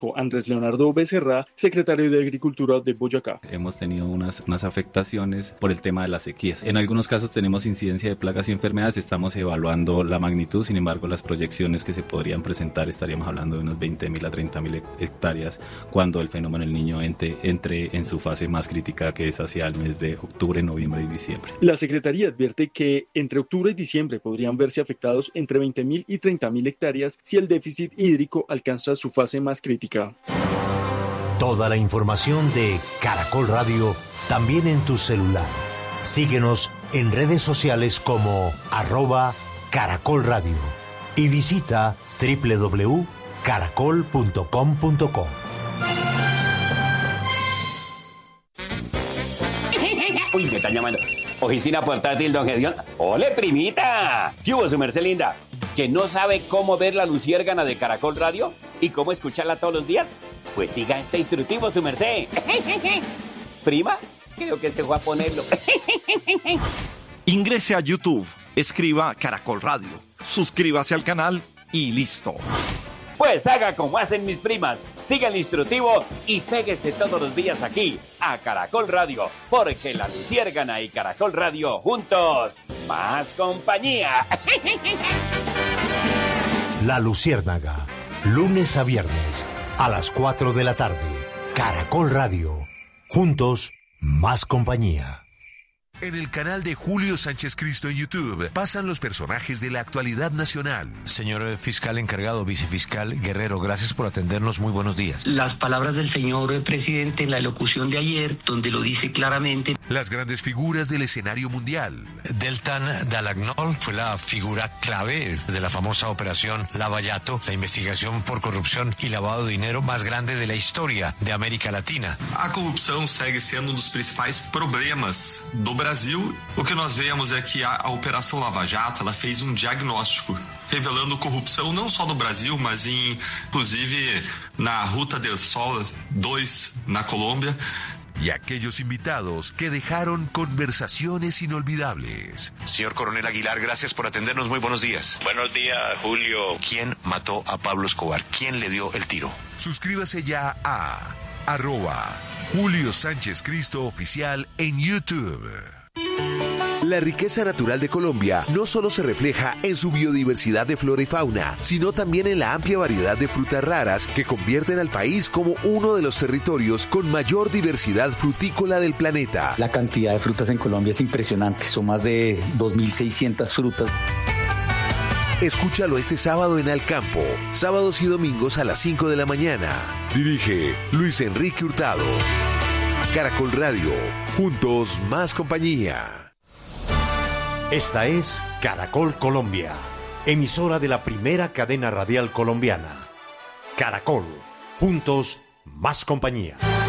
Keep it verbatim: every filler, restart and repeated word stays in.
Andrés Leonardo Becerra, secretario de Agricultura de Boyacá. Hemos tenido unas, unas afectaciones por el tema de las sequías. En algunos casos tenemos incidencia de plagas y enfermedades, estamos evaluando la magnitud, sin embargo las proyecciones que se podrían presentar estaríamos hablando de unos veinte mil a treinta mil hectáreas cuando el fenómeno del Niño entre, entre en su fase más crítica, que es hacia el mes de octubre, noviembre y diciembre. La Secretaría advierte que entre octubre y diciembre podrían verse afectados entre veinte mil y treinta mil hectáreas si el déficit hídrico alcanza su fase más crítica. Toda la información de Caracol Radio también en tu celular. Síguenos en redes sociales como arroba Caracol Radio y visita doble u doble u doble u punto caracol punto com punto co. Uy, me están llamando. Oficina portátil, don Gedeón. ¡Ole, primita! ¿Qué hubo, su merced linda? ¿Que no sabe cómo ver la luciérgana de Caracol Radio? ¿Y cómo escucharla todos los días? Pues siga este instructivo, su merced. ¿Prima? Creo que se fue a ponerlo. Ingrese a YouTube, escriba Caracol Radio, suscríbase al canal y listo. Pues haga como hacen mis primas, siga el instructivo y péguese todos los días aquí a Caracol Radio, porque la luciérgana y Caracol Radio juntos, más compañía. La Luciérnaga, lunes a viernes a las cuatro de la tarde. Caracol Radio, juntos, más compañía. En el canal de Julio Sánchez Cristo en YouTube pasan los personajes de la actualidad nacional. Señor fiscal encargado, vicefiscal Guerrero, gracias por atendernos. Muy buenos días. Las palabras del señor presidente en la elocución de ayer, donde lo dice claramente. Las grandes figuras del escenario mundial. Deltan Dall'Agnol fue la figura clave de la famosa operación Lavallato, la investigación por corrupción y lavado de dinero más grande de la historia de América Latina. A corrupção segue sendo um dos principais problemas do Brasil. Brasil, o que nós vemos é que a, a Operação Lava Jato, ela fez um diagnóstico revelando corrupção não só no Brasil, mas em, inclusive na Ruta del Sol dos na Colômbia. Y aquellos invitados que dejaron conversaciones inolvidables. Señor Coronel Aguilar, gracias por atendernos. Muy buenos días. Buenos días, Julio. ¿Quién mató a Pablo Escobar? ¿Quién le dio el tiro? Suscríbase ya a arroba Julio Sánchez Cristo Oficial en YouTube. La riqueza natural de Colombia no solo se refleja en su biodiversidad de flora y fauna, sino también en la amplia variedad de frutas raras que convierten al país como uno de los territorios con mayor diversidad frutícola del planeta. La cantidad de frutas en Colombia es impresionante, son más de dos mil seiscientas frutas. Escúchalo este sábado en Al Campo, sábados y domingos a las cinco de la mañana. Dirige Luis Enrique Hurtado. Caracol Radio, juntos más compañía. Esta es Caracol Colombia, emisora de la primera cadena radial colombiana. Caracol, juntos, más compañía.